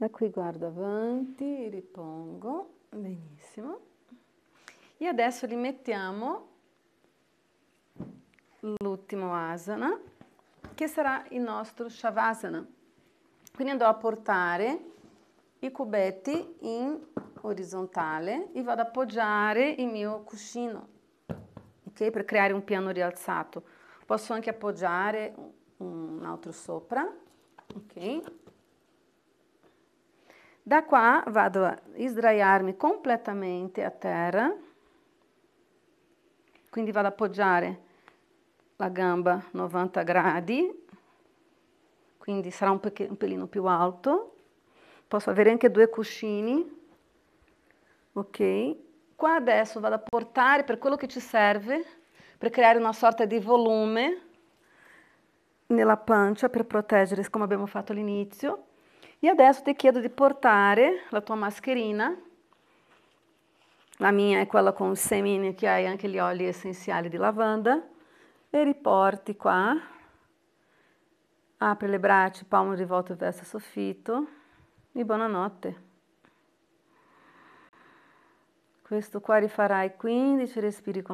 Da qui guardo avanti, ripongo, benissimo. E adesso rimettiamo l'ultimo asana, che sarà il nostro Shavasana. Quindi andrò a portare i cubetti in orizzontale e vado ad appoggiare il mio cuscino, ok? Per creare un piano rialzato. Posso anche appoggiare un altro sopra, ok? Da qua vado a sdraiarmi completamente a terra, quindi vado ad appoggiare la gamba 90 gradi, quindi sarà un pelino più alto. Posso avere anche due cuscini, ok? Qua adesso vado a portare per quello che ci serve, per creare una sorta di volume nella pancia, per proteggere, come abbiamo fatto all'inizio. E adesso ti chiedo di portare la tua mascherina, la mia è quella con semini che hai anche gli oli essenziali di lavanda, e riporti qua, apri le braccia, palmo rivolto verso il soffitto, e buonanotte. Questo qua rifarai 15 respiri con